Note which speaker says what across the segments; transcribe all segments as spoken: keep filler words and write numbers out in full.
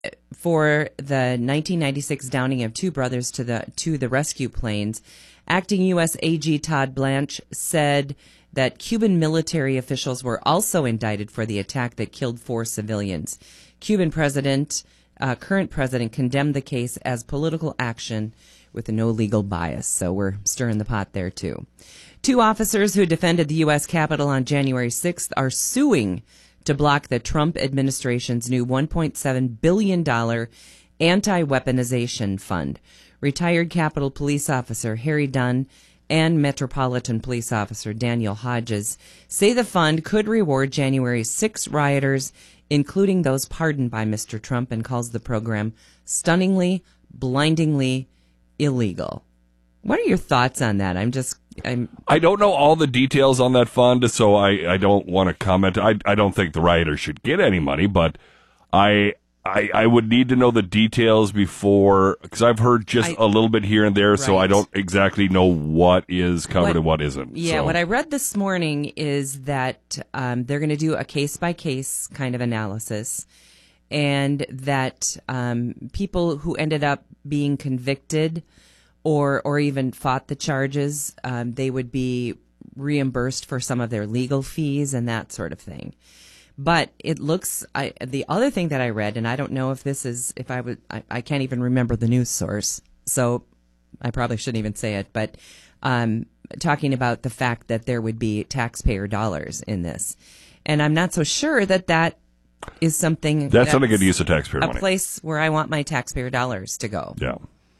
Speaker 1: for the nineteen ninety-six downing of two brothers to the to the rescue planes, acting U S A G Todd Blanche said that Cuban military officials were also indicted for the attack that killed four civilians. Cuban president, uh, current president, condemned the case as political action with no legal bias. So we're stirring the pot there, too. Two officers who defended the U S Capitol on January sixth are suing to block the Trump administration's new one point seven billion dollars anti-weaponization fund. Retired Capitol Police Officer Harry Dunn and Metropolitan Police Officer Daniel Hodges say the fund could reward January sixth rioters, including those pardoned by Mister Trump, and calls the program stunningly, blindingly illegal. What are your thoughts on that? I'm just... I'm,
Speaker 2: I don't know all the details on that fund, so I, I don't want to comment. I, I don't think the rioters should get any money, but I I, I would need to know the details before, because I've heard just
Speaker 1: I,
Speaker 2: a little bit here and there,
Speaker 1: right.
Speaker 2: so I don't exactly know what is covered
Speaker 1: what,
Speaker 2: and what isn't.
Speaker 1: Yeah,
Speaker 2: so.
Speaker 1: What I read this morning is that um, they're going to do a case-by-case kind of analysis, and that um, people who ended up being convicted or or even fought the charges, um, they would be reimbursed for some of their legal fees and that sort of thing. But it looks, I, the other thing that I read, and I don't know if this is, if I would, I, I can't even remember the news source, so I probably shouldn't even say it, but um, talking about the fact that there would be taxpayer dollars in this. And I'm not so sure that that is something
Speaker 2: that's, that's not a good use of taxpayer
Speaker 1: a
Speaker 2: money. A
Speaker 1: place where I want my taxpayer dollars to go.
Speaker 2: Yeah.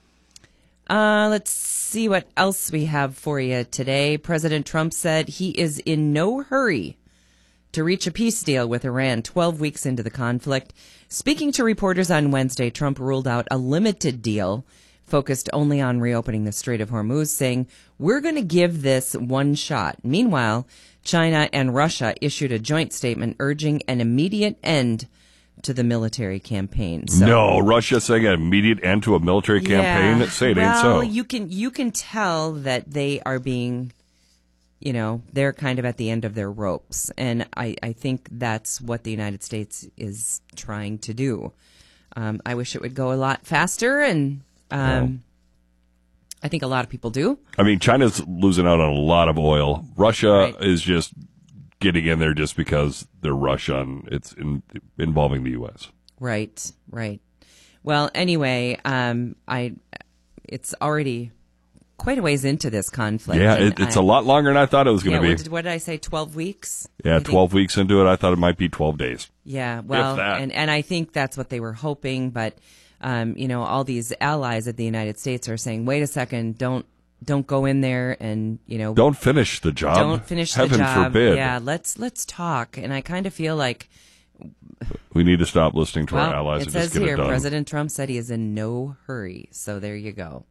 Speaker 1: Uh, let's see what else we have for you today. President Trump said he is in no hurry to reach a peace deal with Iran twelve weeks into the conflict. Speaking to reporters on Wednesday, Trump ruled out a limited deal focused only on reopening the Strait of Hormuz, saying, "We're going to give this one shot." Meanwhile, China and Russia issued a joint statement urging an immediate end to the military campaign. So,
Speaker 2: no, Russia saying an immediate end to a military campaign?
Speaker 1: Yeah,
Speaker 2: Say it
Speaker 1: well,
Speaker 2: ain't so.
Speaker 1: Well, you can, you can tell that they are being, you know, they're kind of at the end of their ropes. And I, I think that's what the United States is trying to do. Um, I wish it would go a lot faster, and um, I think a lot of people do.
Speaker 2: I mean, China's losing out on a lot of oil. Russia
Speaker 1: Right.
Speaker 2: is just getting in there just because they're Russia and it's in, involving the U S.
Speaker 1: Right, right. Well, anyway, um, I it's already quite a ways into this conflict.
Speaker 2: Yeah, it, it's
Speaker 1: I,
Speaker 2: a lot longer than I thought it was going to
Speaker 1: yeah,
Speaker 2: be.
Speaker 1: What did, what did I say, twelve weeks?
Speaker 2: Yeah,
Speaker 1: I think,
Speaker 2: twelve weeks into it, I thought it might be twelve days.
Speaker 1: Yeah, well,
Speaker 2: that.
Speaker 1: and, and I think that's what they were hoping, but, um, you know, all these allies of the United States are saying, wait a second, don't don't go in there and, you know.
Speaker 2: Don't finish the job.
Speaker 1: Don't finish
Speaker 2: Heaven
Speaker 1: the job.
Speaker 2: forbid.
Speaker 1: Yeah, let's let's talk. And I kind of feel like,
Speaker 2: we need to stop listening to
Speaker 1: well,
Speaker 2: our allies
Speaker 1: it
Speaker 2: and
Speaker 1: says
Speaker 2: just get
Speaker 1: here,
Speaker 2: it done.
Speaker 1: President Trump said he is in no hurry. So there you go.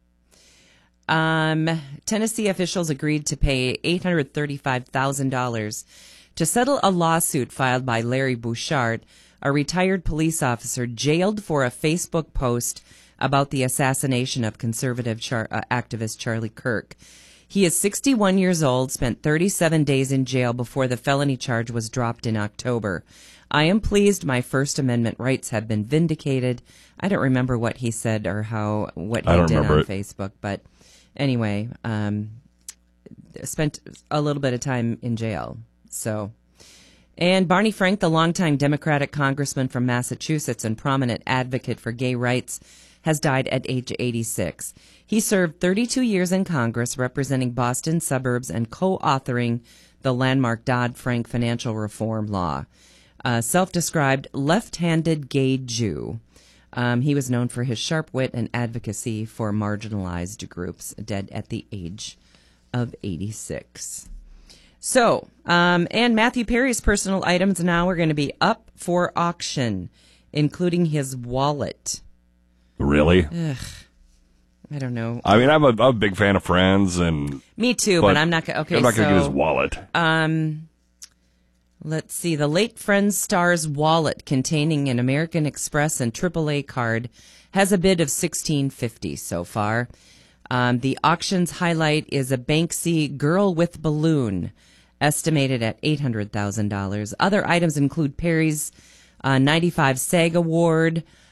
Speaker 1: Um, Tennessee officials agreed to pay eight hundred thirty-five thousand dollars to settle a lawsuit filed by Larry Bouchard, a retired police officer jailed for a Facebook post about the assassination of conservative char- uh, activist Charlie Kirk. He is sixty-one years old, spent thirty-seven days in jail before the felony charge was dropped in October. I am pleased my First Amendment rights have been vindicated. I don't remember what he said or how what
Speaker 2: I
Speaker 1: he
Speaker 2: don't
Speaker 1: did on
Speaker 2: remember it.
Speaker 1: Facebook, but anyway, um, spent a little bit of time in jail. So, and Barney Frank, the longtime Democratic congressman from Massachusetts and prominent advocate for gay rights, has died at age eighty-six. He served thirty-two years in Congress representing Boston suburbs and co-authoring the landmark Dodd-Frank financial reform law. A self-described left-handed gay Jew. Um, he was known for his sharp wit and advocacy for marginalized groups, dead at the age of eighty-six. So, um, and Matthew Perry's personal items now are going to be up for auction, including his wallet.
Speaker 2: Really?
Speaker 1: Ugh, I don't know.
Speaker 2: I mean, I'm a, I'm a big fan of Friends, and
Speaker 1: Me too, but,
Speaker 2: but
Speaker 1: I'm not going to. Okay,
Speaker 2: I'm not going to
Speaker 1: so,
Speaker 2: get his wallet.
Speaker 1: Um, let's see. The late Friends star's wallet containing an American Express and triple A card has a bid of sixteen fifty so far. Um, the auction's highlight is a Banksy Girl with Balloon, estimated at eight hundred thousand dollars. Other items include Perry's uh, ninety-five SAG Award,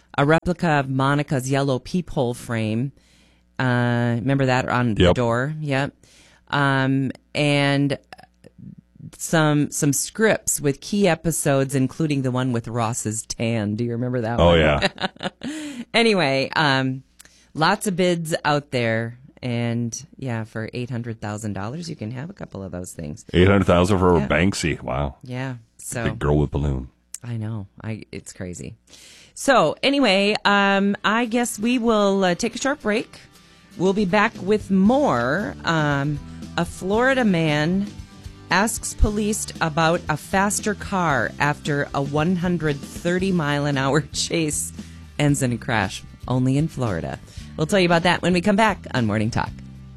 Speaker 1: a replica of Monica's yellow peephole frame. Uh, remember that on the
Speaker 2: Yep.
Speaker 1: door? Yep. Um, and some some scripts with key episodes, including the one with Ross's tan. Do you remember that
Speaker 2: Oh,
Speaker 1: one?
Speaker 2: yeah.
Speaker 1: Anyway, um, lots of bids out there. And, yeah, for eight hundred thousand dollars, you can have a couple of those things.
Speaker 2: eight hundred thousand dollars for
Speaker 1: Yeah.
Speaker 2: Banksy. Wow.
Speaker 1: Yeah. So
Speaker 2: Big girl with balloon.
Speaker 1: I know. I It's crazy. So, anyway, um, I guess we will uh, take a short break. We'll be back with more. Um, a Florida man asks police about a faster car after a one hundred thirty mile an hour chase ends in a crash, only in Florida. We'll tell you about that when we come back on Morning Talk.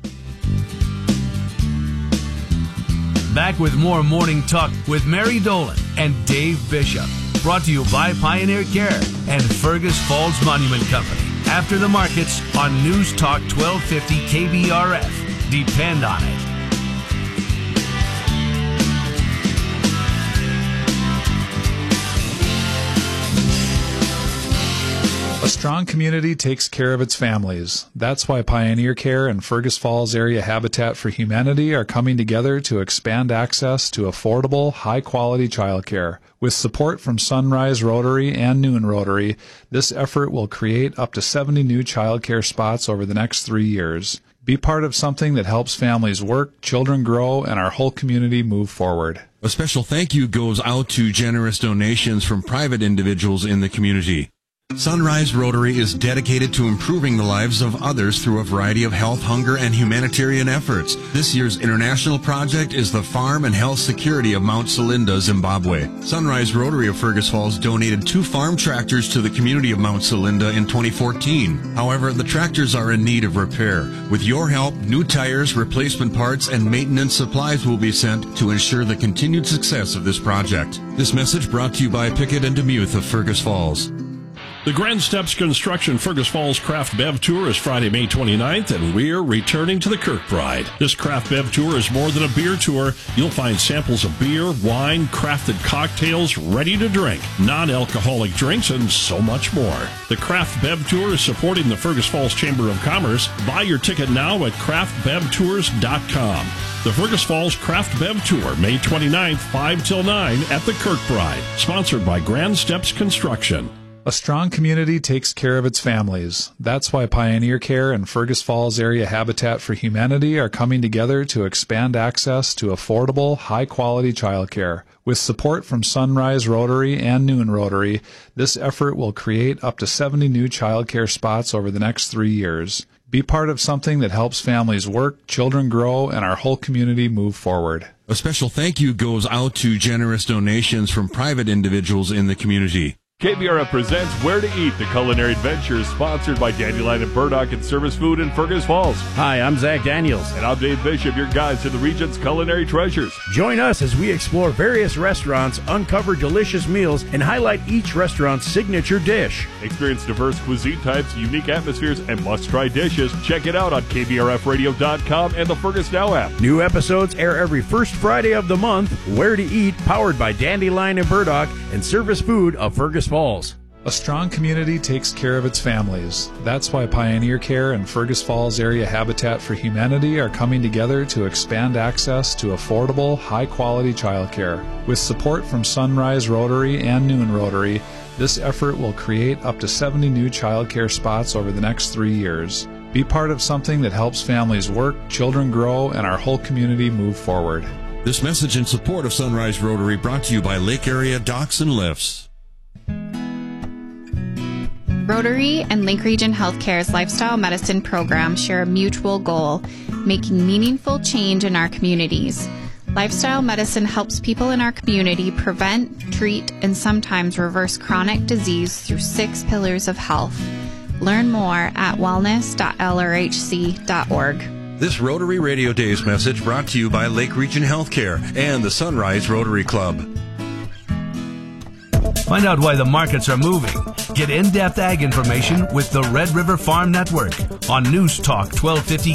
Speaker 3: Back with more Morning Talk with Mary Dolan and Dave Bishop. Brought to you by Pioneer Care and Fergus Falls Monument Company. After the markets on News Talk twelve fifty K B R F. Depend on it.
Speaker 4: A strong community takes care of its families. That's why Pioneer Care and Fergus Falls Area Habitat for Humanity are coming together to expand access to affordable, high-quality childcare. With support from Sunrise Rotary and Noon Rotary, this effort will create up to seventy new childcare spots over the next three years. Be part of something that helps families work, children grow, and our whole community move forward.
Speaker 5: A special thank you goes out to generous donations from private individuals in the community. Sunrise Rotary is dedicated to improving the lives of others through a variety of health, hunger, and humanitarian efforts. This year's international project is the Farm and Health Security of Mount Selinda, Zimbabwe. Sunrise Rotary of Fergus Falls donated two farm tractors to the community of Mount Selinda in twenty fourteen. However, the tractors are in need of repair. With your help, new tires, replacement parts, and maintenance supplies will be sent to ensure the continued success of this project. This message brought to you by Pickett and Demuth of Fergus Falls.
Speaker 6: The Grand Steps Construction Fergus Falls Craft Bev Tour is Friday, May twenty-ninth, and we're returning to the Kirkbride. This Craft Bev Tour is more than a beer tour. You'll find samples of beer, wine, crafted cocktails, ready to drink, non-alcoholic drinks, and so much more. The Craft Bev Tour is supporting the Fergus Falls Chamber of Commerce. Buy your ticket now at craft bev tours dot com. The Fergus Falls Craft Bev Tour, May twenty-ninth, five till nine at the Kirkbride. Sponsored by Grand Steps Construction.
Speaker 4: A strong community takes care of its families. That's why Pioneer Care and Fergus Falls Area Habitat for Humanity are coming together to expand access to affordable, high-quality childcare. With support from Sunrise Rotary and Noon Rotary, this effort will create up to seventy new childcare spots over the next three years. Be part of something that helps families work, children grow, and our whole community move forward.
Speaker 5: A special thank you goes out to generous donations from private individuals in the community.
Speaker 2: K B R F presents Where to Eat, the culinary adventure sponsored by Dandelion and Burdock and Service Food in Fergus Falls.
Speaker 7: Hi, I'm Zach Daniels.
Speaker 2: And I'm Dave Bishop, your guide to the region's culinary treasures.
Speaker 7: Join us as we explore various restaurants, uncover delicious meals, and highlight each restaurant's signature dish.
Speaker 2: Experience diverse cuisine types, unique atmospheres, and must-try dishes. Check it out on K B R F radio dot com and the Fergus Now app.
Speaker 7: New episodes air every first Friday of the month. Where to Eat, powered by Dandelion and Burdock and Service Food of Fergus Falls.
Speaker 4: A strong community takes care of its families. That's why Pioneer Care and Fergus Falls Area Habitat for Humanity are coming together to expand access to affordable, high-quality childcare. With support from Sunrise Rotary and Noon Rotary, this effort will create up to seventy new childcare spots over the next three years. Be part of something that helps families work, children grow, and our whole community move forward.
Speaker 5: This message in support of Sunrise Rotary brought to you by Lake Area Docks and Lifts.
Speaker 8: Rotary and Lake Region Healthcare's lifestyle medicine program share a mutual goal, making meaningful change in our communities. Lifestyle medicine helps people in our community prevent, treat, and sometimes reverse chronic disease through six pillars of health. Learn more at wellness dot L R H C dot org.
Speaker 5: This Rotary Radio Days message brought to you by Lake Region Healthcare and the Sunrise Rotary Club.
Speaker 3: Find out why the markets are moving. Get in-depth ag information with the Red River Farm Network on News Talk twelve fifty